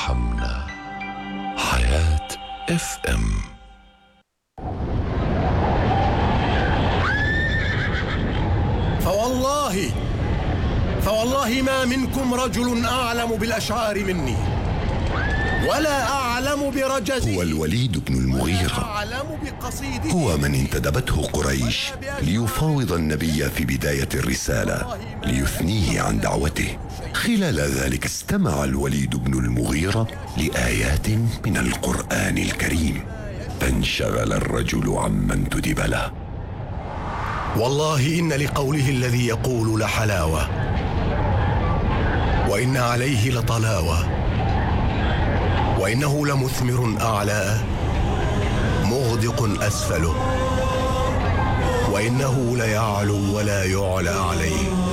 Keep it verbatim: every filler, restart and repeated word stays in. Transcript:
ارحمنا. حياة اف ام. فوالله فوالله ما منكم رجل أعلم بالأشعار مني ولا أعلم برجزه. هو الوليد بن المغيرة، هو من انتدبته قريش ليفاوض النبي في بداية الرسالة ليثنيه عن دعوته. خلال ذلك استمع الوليد بن المغيرة لآيات من القرآن الكريم، فانشغل الرجل عما انتدب له. والله إن لقوله الذي يقول لحلاوة، وإن عليه لطلاوة، وإنه لمثمر أعلى مغدق أسفله، وإنه ليعلو ولا يعلى عليه.